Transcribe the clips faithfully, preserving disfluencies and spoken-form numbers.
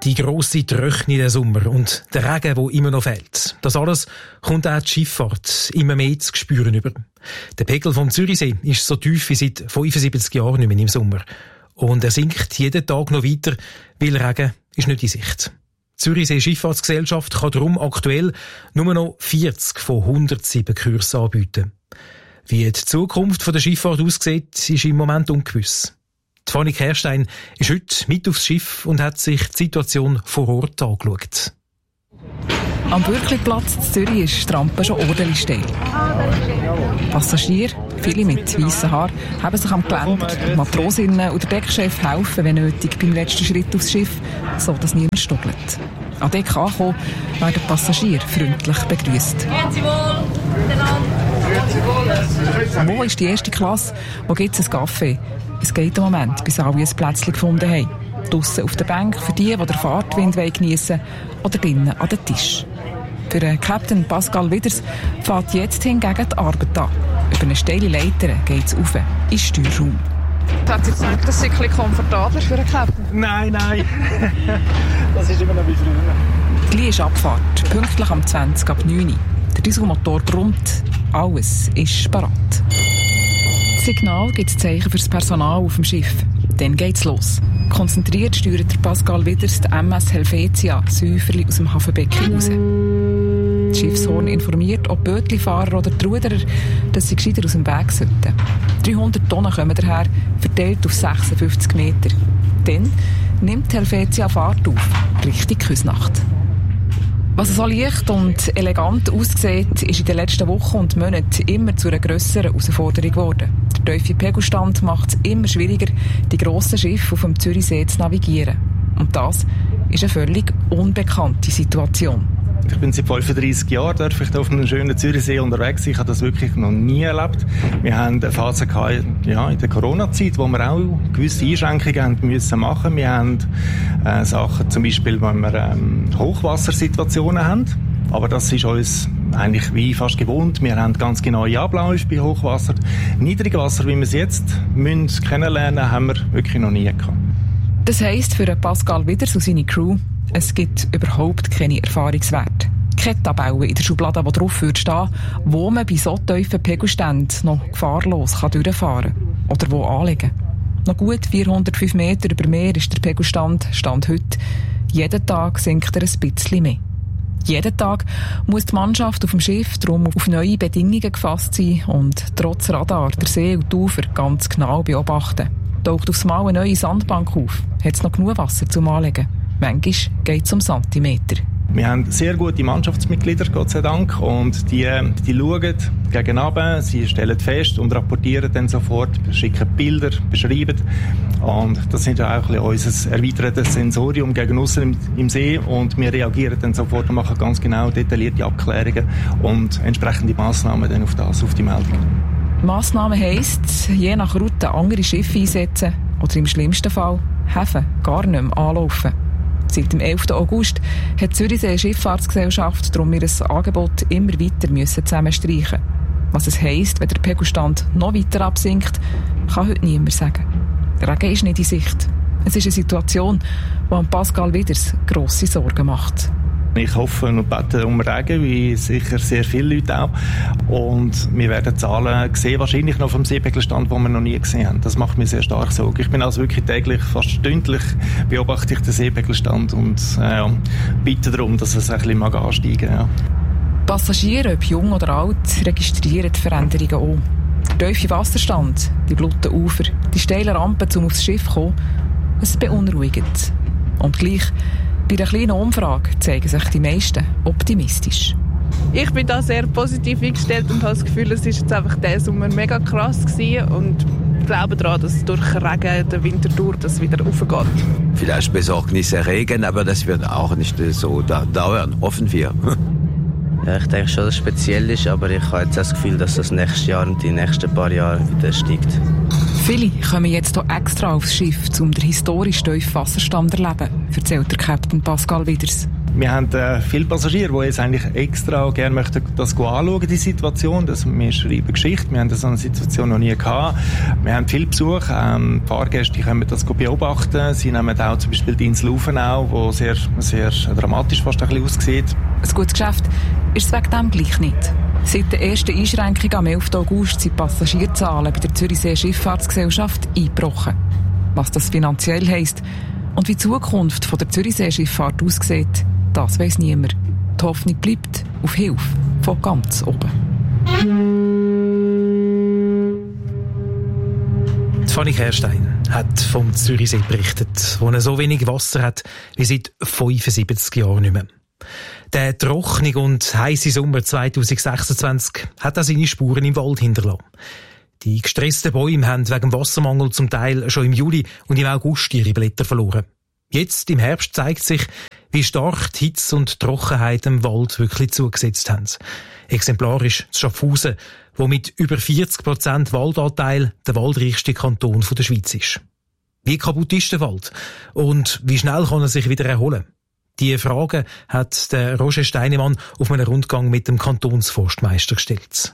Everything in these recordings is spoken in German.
Die grosse Trockenheit der Sommer und der Regen, der immer noch fällt. Das alles kommt auch die Schifffahrt immer mehr zu spüren über. Der Pegel vom Zürichsee ist so tief wie seit fünfundsiebzig Jahren nicht mehr im Sommer. Und er sinkt jeden Tag noch weiter, weil Regen ist nicht in Sicht. Die Zürichsee Schifffahrtsgesellschaft kann darum aktuell nur noch vierzig von hundertsieben Kursen anbieten. Wie die Zukunft der Schifffahrt aussieht, ist im Moment ungewiss. Die Fanny Kerstein ist heute mit aufs Schiff und hat sich die Situation vor Ort angeschaut. Am Bürkliplatz in Zürich ist die Rampe schon ordentlich steil. Passagiere, viele mit weissen Haaren, haben sich am Geländer. Matrosinnen und der Deckchef helfen, wenn nötig, beim letzten Schritt aufs Schiff, so dass niemand stockelt. An Deck angekommen, werden Passagiere freundlich begrüßt. Grüezi wohl, miteinander. Wo ist die erste Klasse? Wo gibt es einen Kaffee? Es geht im Moment, bis alle ein Plätzchen gefunden haben. Draussen auf der Bank für die, die den Fahrtwind geniessen wollen, oder drinnen an den Tisch. Für den Captain Pascal Widers fährt jetzt hingegen die Arbeit an. Über eine steile Leiter geht es rauf, in den Steuerraum. Hat es jetzt nicht ein bisschen komfortabler für einen Captain? Nein, nein. Das ist immer noch wie früher. Gleich ist Abfahrt, pünktlich am zwanzig ab neun. Der Dieselmotor brummt, alles ist bereit. Das Signal gibt das Zeichen für das Personal auf dem Schiff. Dann geht's los. Konzentriert steuert der Pascal Widers die M S Helvetia Säuferli aus dem Hafenbecken raus. Das Schiffshorn informiert, ob Bötli-Fahrer oder die Ruderer, dass sie gescheiter aus dem Weg sollten. dreihundert Tonnen kommen daher, verteilt auf sechsundfünfzig Meter. Dann nimmt die Helvetia Fahrt auf, Richtung Küsnacht. Was so leicht und elegant aussieht, ist in den letzten Wochen und Monaten immer zu einer grösseren Herausforderung geworden. Der tiefe Pegelstand macht es immer schwieriger, die grossen Schiffe auf dem Zürichsee zu navigieren. Und das ist eine völlig unbekannte Situation. Ich bin seit fünfunddreissig Jahren darf ich auf einem schönen Zürichsee unterwegs sein. Ich habe das wirklich noch nie erlebt. Wir haben eine Phase gehabt, ja, in der Corona-Zeit, wo wir auch gewisse Einschränkungen haben müssen machen. Wir haben äh, Sachen, zum Beispiel, wenn wir ähm, Hochwassersituationen haben. Aber das ist uns eigentlich wie fast gewohnt. Wir haben ganz genaue Abläufe bei Hochwasser. Niedrigwasser, wie wir es jetzt müssen kennenlernen, haben wir wirklich noch nie gehabt. Das heisst für Pascal Widers und seine Crew, es gibt überhaupt keine Erfahrungswerte. Keine Tabelle in der Schublade, die drauf würde stehen, wo man bei so tiefen Pegelständen noch gefahrlos kann durchfahren kann oder wo anlegen. Noch gut vierhundertfünf Meter über Meer ist der Pegelstand, Stand heute. Jeden Tag sinkt er ein bisschen mehr. Jeden Tag muss die Mannschaft auf dem Schiff darum auf neue Bedingungen gefasst sein und trotz Radar der See und die Ufer ganz genau beobachten. Taucht aufs Mal eine neue Sandbank auf, hat es noch genug Wasser zum Anlegen. Manchmal geht es um Zentimeter. Wir haben sehr gute Mannschaftsmitglieder, Gott sei Dank, und die, die schauen gegen runter, sie stellen fest und rapportieren dann sofort, schicken Bilder, beschreiben. Und das ist auch ein bisschen unser erweitertes Sensorium gegen aussen im, im See, und wir reagieren dann sofort und machen ganz genau detaillierte Abklärungen und entsprechende Massnahmen dann auf das, auf die Meldung. Massnahmen heisst, je nach Route andere Schiffe einsetzen oder im schlimmsten Fall Häfen gar nicht mehr anlaufen. Seit dem elften August hat die Zürichsee Schifffahrtsgesellschaft darum ihr Angebot immer weiter müssen zusammenstreichen. Was es heisst, wenn der Pegelstand noch weiter absinkt, kann heute niemand sagen. Der Regen ist nicht in Sicht. Es ist eine Situation, die Pascal Widers grosse Sorgen macht. Ich hoffe und bete um Regen, wie sicher sehr viele Leute auch. Und wir werden Zahlen sehen, wahrscheinlich noch vom Seepegelstand, die wir noch nie gesehen haben. Das macht mir sehr stark Sorge. Ich bin also wirklich täglich, fast stündlich, beobachte ich den Seepegelstand und äh, bitte darum, dass es ein bisschen mag ansteigen mag. Ja. Passagiere, ob jung oder alt, registrieren die Veränderungen auch. Der tiefe Wasserstand, die blutigen Ufer, die steilen Rampen, um aufs Schiff zu kommen, es beunruhigt. Und gleich, bei einer kleinen Umfrage zeigen sich die meisten optimistisch. Ich bin da sehr positiv eingestellt und habe das Gefühl, es war jetzt einfach der Sommer mega krass gewesen und glaube daran, dass durch Regen der Winter durch das wieder aufgeht. Vielleicht besorgniserregend, aber das wird auch nicht so da dauern, hoffen wir. Ja, ich denke schon, dass es speziell ist, aber ich habe jetzt das Gefühl, dass das nächstes Jahr und die nächsten paar Jahre wieder steigt. Viele kommen jetzt hier extra aufs Schiff, um den historisch tiefen Wasserstand zu erleben, erzählt der Captain Pascal Widers. Wir haben äh, viele Passagiere, die jetzt eigentlich extra gerne möchten, das anschauen, die Situation. Das, wir schreiben Geschichte, wir haben so eine Situation noch nie gehabt. Wir haben viel Besuch, ähm, Fahrgäste die können das beobachten. Sie nehmen auch zum Beispiel die Insel Ufenau, wo sehr, sehr dramatisch fast ein bisschen aussieht. Ein gutes Geschäft ist es wegen dem gleich nicht. Seit der ersten Einschränkung am elften August sind die Passagierzahlen bei der Zürichsee Schifffahrtsgesellschaft eingebrochen. Was das finanziell heisst und wie die Zukunft von der Zürichsee-Schifffahrt aussieht, das weiss niemand. Die Hoffnung bleibt auf Hilfe von ganz oben. Die Fanny Kerstein hat vom Zürichsee berichtet, wo er so wenig Wasser hat wie seit fünfundsiebzig Jahren nicht mehr. Der trockene und heisse Sommer zwanzig sechsundzwanzig hat auch seine Spuren im Wald hinterlassen. Die gestressten Bäume haben wegen Wassermangel zum Teil schon im Juli und im August ihre Blätter verloren. Jetzt, im Herbst, zeigt sich, wie stark die Hitze und Trockenheit im Wald wirklich zugesetzt haben. Exemplarisch das Schaffhausen, wo mit über vierzig Prozent Waldanteil der waldreichste Kanton der Schweiz ist. Wie kaputt ist der Wald? Und wie schnell kann er sich wieder erholen? Diese Fragen hat der Roger Steinemann auf einem Rundgang mit dem Kantonsforstmeister gestellt.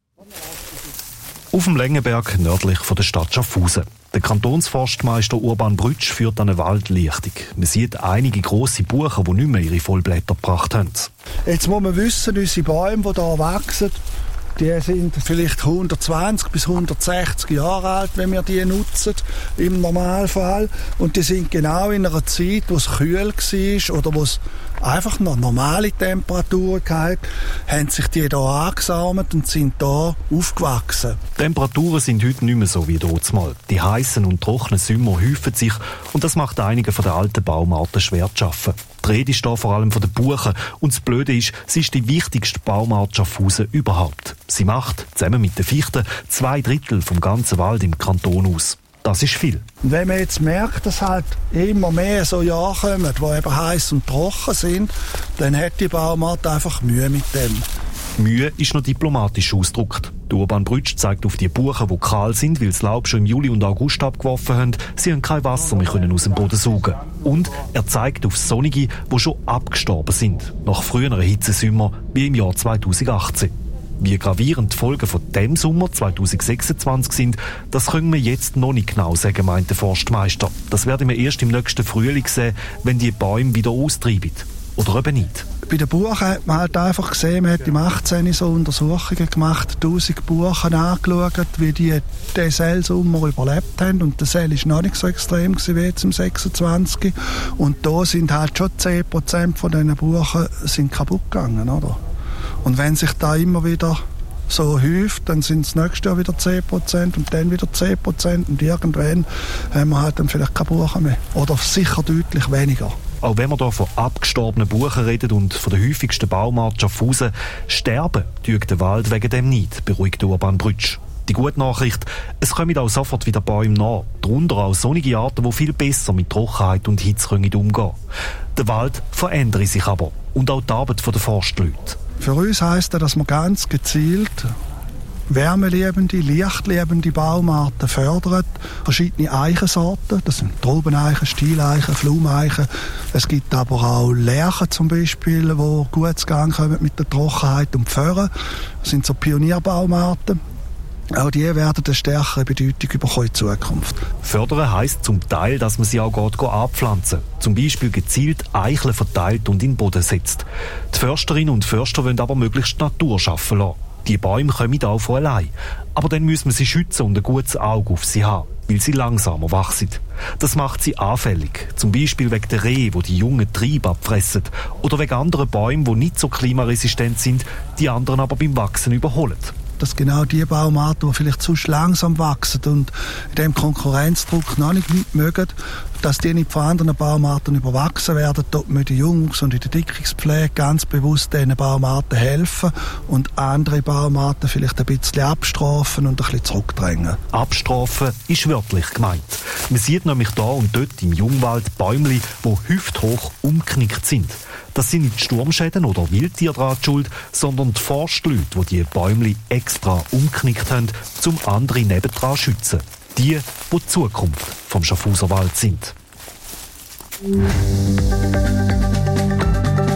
Auf dem Längenberg nördlich von der Stadt Schaffhausen. Der Kantonsforstmeister Urban Brütsch führt eine Waldlichtung. Man sieht einige grosse Buchen, die nicht mehr ihre Vollblätter gebracht haben. Jetzt muss man wissen, unsere Bäume, die hier wachsen, die sind vielleicht hundertzwanzig bis hundertsechzig Jahre alt, wenn wir die nutzen, im Normalfall. Und die sind genau in einer Zeit, wo es kühl war oder wo es einfach noch normale Temperaturen gehabt, haben sich die hier angesammelt und sind hier aufgewachsen. Die Temperaturen sind heute nicht mehr so wie damals. Die heißen und trockenen Sommer häufen sich und das macht einigen von den alten Baumarten schwer zu arbeiten. Die Rede ist hier vor allem von den Buchen und das Blöde ist, sie ist die wichtigste Baumart Schaffhausen überhaupt. Sie macht, zusammen mit den Fichten, zwei Drittel vom ganzen Wald im Kanton aus. Das ist viel. Und wenn man jetzt merkt, dass halt immer mehr so Jahre kommen, die eben heiß und trocken sind, dann hat die Baumart einfach Mühe mit dem. Mühe ist noch diplomatisch ausgedrückt. Der Urban Brütsch zeigt auf die Buchen, die kahl sind, weil das Laub schon im Juli und August abgeworfen haben. Sie haben kein Wasser mehr können aus dem Boden saugen. Und er zeigt auf Sonnige, die schon abgestorben sind, nach früheren Hitzesommer wie im Jahr zweitausendachtzehn. Wie gravierend die Folgen von dem Sommer zweitausendsechsundzwanzig sind, das können wir jetzt noch nicht genau sagen, meint der Forstmeister. Das werden wir erst im nächsten Frühling sehen, wenn die Bäume wieder austreiben. Oder eben nicht. Bei den Buchen hat man halt einfach gesehen, man hat im achtzehn so Untersuchungen gemacht, tausend Buchen angeschaut, wie die den Sellsommer überlebt haben. Und der Sell war noch nicht so extrem wie jetzt im sechsundzwanzig. Und da sind halt schon zehn Prozent von diesen Buchen sind kaputt gegangen, oder? Und wenn sich da immer wieder so häuft, dann sind es nächstes Jahr wieder zehn Prozent und dann wieder zehn Prozent. Und irgendwann haben wir halt dann vielleicht keine Buchen mehr. Oder sicher deutlich weniger. Auch wenn wir hier von abgestorbenen Buchen reden und von der häufigsten Baumart Schaffhausen, sterben tut der Wald wegen dem nicht, beruhigt Urban Brütsch. Die gute Nachricht, es kommen auch sofort wieder Bäume nach, darunter auch sonnige Arten, die viel besser mit Trockenheit und Hitze umgehen können. Der Wald verändert sich aber und auch die Arbeit der Forstleute. Für uns heisst das, dass wir ganz gezielt wärmeliebende, lichtliebende Baumarten fördern. Verschiedene Eichensorten, das sind Traubeneichen, Stieleichen, Pflumeichen. Es gibt aber auch Lärchen zum Beispiel, die gut zu Gang kommen mit der Trockenheit und Föhren. Das sind so Pionierbaumarten. Auch die werden eine stärkere Bedeutung bekommen in Zukunft. Fördern heisst zum Teil, dass man sie auch geht anpflanzen. Zum Beispiel gezielt Eicheln verteilt und in den Boden setzt. Die Försterinnen und Förster wollen aber möglichst Natur schaffen lassen. Die Bäume kommen auch von allein. Aber dann müssen wir sie schützen und ein gutes Auge auf sie haben, weil sie langsamer wachsen. Das macht sie anfällig. Zum Beispiel wegen der Rehe, die die jungen Triebe abfressen. Oder wegen anderen Bäumen, die nicht so klimaresistent sind, die anderen aber beim Wachsen überholen. Dass genau die Baumarten, die vielleicht zu langsam wachsen und in dem Konkurrenzdruck noch nicht mitmögen, dass die nicht von anderen Baumarten überwachsen werden. Dort müssen die Jungs- und in der Dickungspflege ganz bewusst diesen Baumarten helfen und andere Baumarten vielleicht ein bisschen abstrafen und ein bisschen zurückdrängen. Abstrafen ist wörtlich gemeint. Man sieht nämlich da und dort im Jungwald Bäumli, die hüfthoch umknickt sind. Das sind nicht Sturmschäden oder Wildtiere daran schuld, sondern die Forstleute, die die Bäumli extra umknickt haben, um andere nebendran zu schützen. Die, die die Zukunft vom Schaffhauser Wald sind.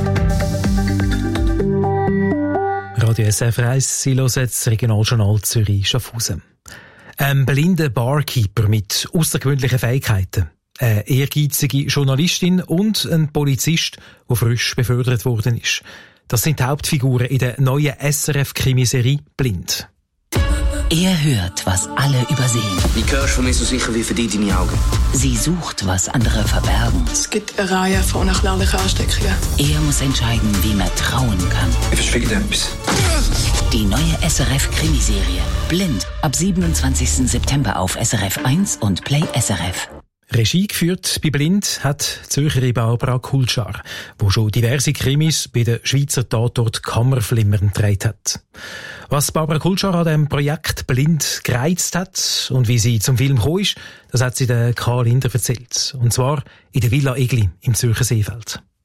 Radio S R F eins, Sie hören das Regionaljournal Zürich-Schaffhausen. Ein blinder Barkeeper mit außergewöhnlichen Fähigkeiten, eine ehrgeizige Journalistin und ein Polizist, der frisch befördert worden ist. Das sind die Hauptfiguren in der neuen S R F-Krimiserie «Blind». Er hört, was alle übersehen. Die hörst von mir so sicher wie für dich deine Augen. Sie sucht, was andere verbergen. Es gibt eine Reihe von unerklärlichen Ansteckungen. Er muss entscheiden, wie man trauen kann. Ich verstehe etwas. Die neue S R F-Krimiserie «Blind» ab siebenundzwanzigsten September auf S R F eins und Play S R F. Regie geführt bei «Blind» hat die Zürcherin Barbara Kulschar, die schon diverse Krimis bei der Schweizer Tatort Kammerflimmern gedreht hat. Was Barbara Kulschar an diesem Projekt «Blind» gereizt hat und wie sie zum Film gekommen ist, das hat sie der Karl Linder erzählt. Und zwar in der Villa Egli im Zürcher Seefeld.